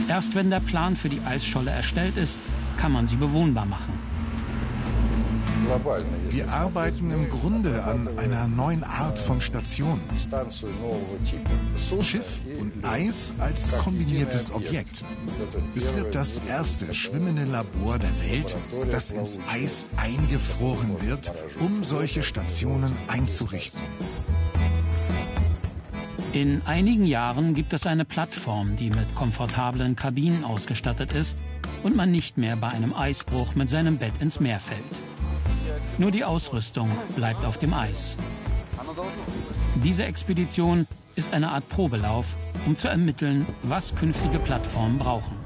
Erst wenn der Plan für die Eisscholle erstellt ist, kann man sie bewohnbar machen. Wir arbeiten im Grunde an einer neuen Art von Station. Schiff und Eis als kombiniertes Objekt. Es wird das erste schwimmende Labor der Welt, das ins Eis eingefroren wird, um solche Stationen einzurichten. In einigen Jahren gibt es eine Plattform, die mit komfortablen Kabinen ausgestattet ist und man nicht mehr bei einem Eisbruch mit seinem Bett ins Meer fällt. Nur die Ausrüstung bleibt auf dem Eis. Diese Expedition ist eine Art Probelauf, um zu ermitteln, was künftige Plattformen brauchen.